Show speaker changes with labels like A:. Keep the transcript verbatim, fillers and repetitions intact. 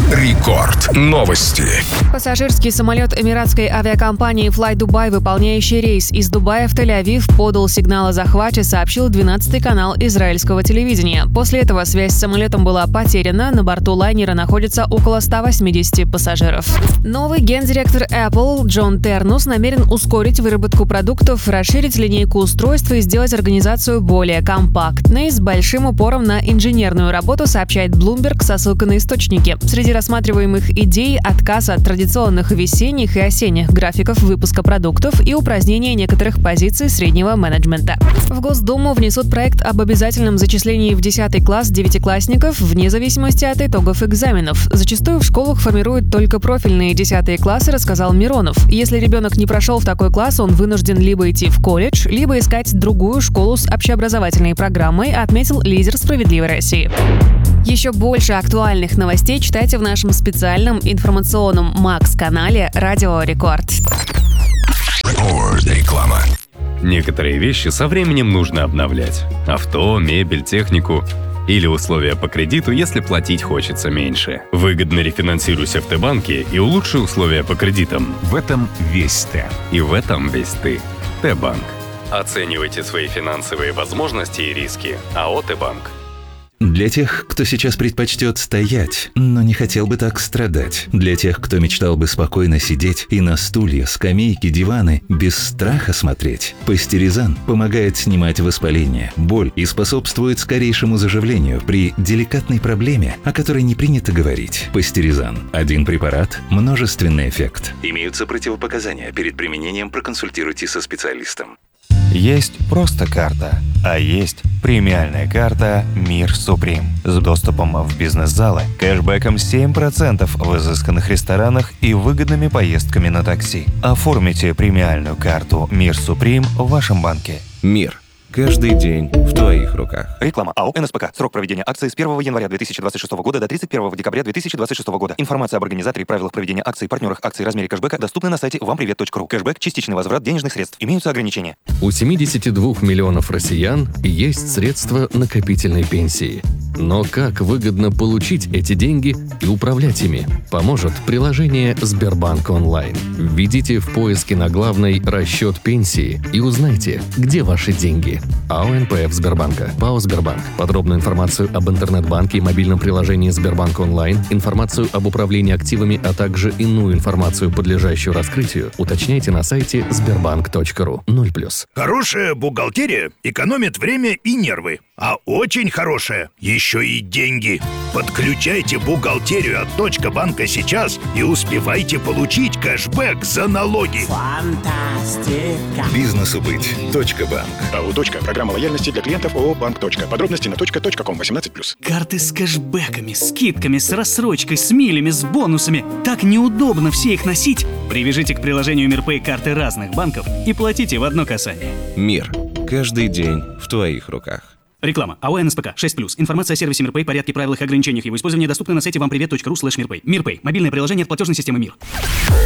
A: Рекорд. Новости.
B: Пассажирский самолет эмиратской авиакомпании Fly Dubai, выполняющий рейс из Дубая в Тель-Авив, подал сигнал о захвате, сообщил двенадцатый канал израильского телевидения. После этого связь с самолетом была потеряна. На борту лайнера находится около ста восьмидесяти пассажиров. Новый гендиректор Apple Джон Тернус намерен ускорить выработку продуктов, расширить линейку устройств и сделать организацию более компактной, с большим упором на инженерную работу, сообщает Bloomberg со ссылкой на источники. Среди рассматриваемых идей — отказ от традиционных весенних и осенних графиков выпуска продуктов и упразднение некоторых позиций среднего менеджмента. В Госдуму внесут проект об обязательном зачислении в десятый класс девятиклассников вне зависимости от итогов экзаменов. Зачастую в школах формируют только профильные десятые классы, рассказал Миронов. Если ребенок не прошел в такой класс, он вынужден либо идти в колледж, либо искать другую школу с общеобразовательной программой, отметил лидер «Справедливой России». Еще больше актуальных новостей читайте в нашем специальном информационном Макс-канале «Радио Рекорд».
A: Реклама.
C: Некоторые вещи со временем нужно обновлять. Авто, мебель, технику. Или условия по кредиту, если платить хочется меньше. Выгодно рефинансируйся в Т-банке и улучши условия по кредитам.
A: В этом весь Т.
C: И в этом весь ты. Т-банк. Оценивайте свои финансовые возможности и риски. АО «Т-банк».
D: Для тех, кто сейчас предпочтет стоять, но не хотел бы так страдать. Для тех, кто мечтал бы спокойно сидеть и на стулья, скамейки, диваны без страха смотреть. Пастеризан помогает снимать воспаление, боль и способствует скорейшему заживлению при деликатной проблеме, о которой не принято говорить. Пастеризан. Один препарат, множественный эффект. Имеются противопоказания. Перед применением проконсультируйтесь со специалистом.
E: Есть просто карта, а есть премиальная карта «Мир Суприм» с доступом в бизнес-залы, кэшбэком семь процентов в изысканных ресторанах и выгодными поездками на такси. Оформите премиальную карту «Мир Суприм» в вашем банке.
F: Мир. Каждый день в твоих руках.
G: Реклама. АО «эн эс пэ ка». Срок проведения акции с первого января две тысячи двадцать шестого года до тридцать первого декабря две тысячи двадцать шестого года. Информация об организаторе, правилах проведения акций, партнерах акций и размере кэшбэка доступна на сайте вам привет точка ру. Кэшбэк – частичный возврат денежных средств. Имеются ограничения.
H: У семидесяти двух миллионов россиян есть средства накопительной пенсии. Но как выгодно получить эти деньги и управлять ими, поможет приложение Сбербанк онлайн. Введите в поиске на главной «Расчет пенсии» и узнайте, где ваши деньги. АО эн пэ эф Сбербанка, ПАО Сбербанк. Подробную информацию об интернет-банке и мобильном приложении Сбербанк онлайн, информацию об управлении активами, а также иную информацию, подлежащую раскрытию, уточняйте на сайте сбербанк точка ру. ноль плюс.
I: Хорошая бухгалтерия экономит время и нервы, а очень хорошая еще и деньги. Подключайте бухгалтерию от Точка банка сейчас и успевайте получить кэшбэк за налоги.
J: Фантастика.
D: Бизнесу быть. Точка банк.
K: АО «Точка». Программа лояльности для клиентов ООО «Банк. Точка». Подробности на точка точка ком. восемнадцать плюс.
L: Карты с кэшбэками, скидками, с рассрочкой, с милями, с бонусами. Так неудобно все их носить. Привяжите к приложению МирПэй карты разных банков и платите в одно касание.
F: Мир. Каждый день в твоих руках.
L: Реклама. АО «эн эс пэ ка» шесть плюс. Информация о сервисе МирПэй, порядке, правилах и ограничениях его использования доступна на сайте вам привет точка ру слэш мирпэй. МирПэй. Мобильное приложение от платежной системы МИР.